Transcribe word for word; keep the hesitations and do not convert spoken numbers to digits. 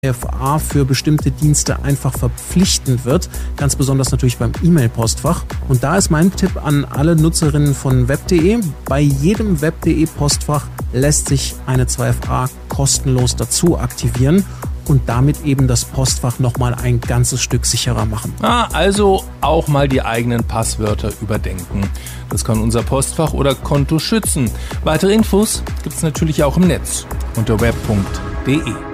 zwei F A für bestimmte Dienste einfach verpflichtend wird, ganz besonders natürlich beim E-Mail-Postfach. Und da ist mein Tipp an alle Nutzerinnen von web punkt de, bei jedem web punkt de Postfach lässt sich eine zwei F A kostenlos dazu aktivieren und damit eben das Postfach nochmal ein ganzes Stück sicherer machen. Ah, also auch mal die eigenen Passwörter überdenken. Das kann unser Postfach oder Konto schützen. Weitere Infos gibt es natürlich auch im Netz unter web punkt de.